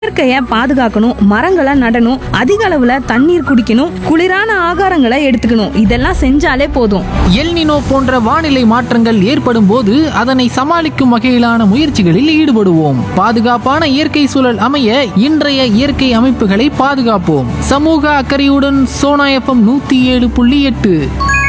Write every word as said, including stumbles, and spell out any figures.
இயற்கையை பாதுகாக்கணும், மரங்களை நடணும், அதிக அளவுல தண்ணீர் குடிக்கணும், குளிரான ஆகாரங்களை எடுத்துக்கணும். இதெல்லாம் செஞ்சாலே போதும். எல்னினோ போன்ற வானிலை மாற்றங்கள் ஏற்படும் போது அதனை சமாளிக்கும் வகையிலான முயற்சிகளில் ஈடுபடுவோம். பாதுகாப்பான இயற்கை சூழல் அமைய இன்றைய இயற்கை அமைப்புகளை பாதுகாப்போம். சமூக அக்கறையுடன் சோனா எஃப்எம் நூத்தி ஏழு புள்ளி எட்டு.